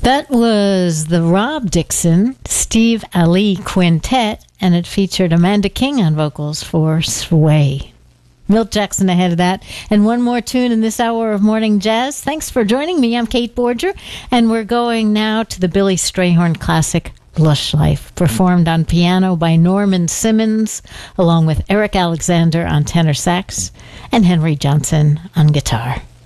That was the Rob Dixon, Steve Ali Quintet, and it featured Amanda King on vocals for Sway. Milt Jackson ahead of that. And one more tune in this hour of Morning Jazz. Thanks for joining me. I'm Kate Borger, and we're going now to the Billy Strayhorn classic, Lush Life, performed on piano by Norman Simmons, along with Eric Alexander on tenor sax and Henry Johnson on guitar.